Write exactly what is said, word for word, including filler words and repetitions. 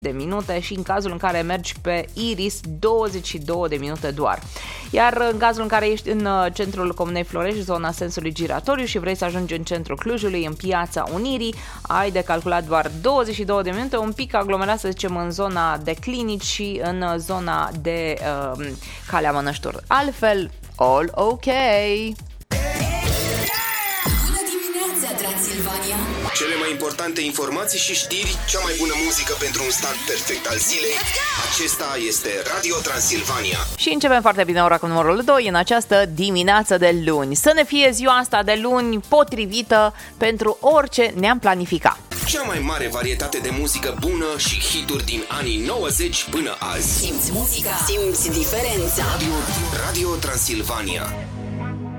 de minute și în cazul în care mergi pe Iris douăzeci și două de minute doar. Iar în cazul în care ești în centrul Comunei Florești, zona sensului giratoriu și vrei să ajungi în centrul Clujului, în Piața Unirii, ai de calculat doar douăzeci și două de minute, un pic aglomerat, să zicem, în zona de clinici și în zona de uh, Calea Mănăștur. Altfel, all ok! Transilvania. Cele mai importante informații și știri, cea mai bună muzică pentru un start perfect al zilei. Acesta este Radio Transilvania. Și începem foarte bine ora cu numărul doi în această dimineață de luni. Să ne fie ziua asta de luni potrivită pentru orice ne-am planificat. Cea mai mare varietate de muzică bună și hituri din anii nouăzeci până azi. Simți muzica, simți diferența. Radio, Radio Transilvania.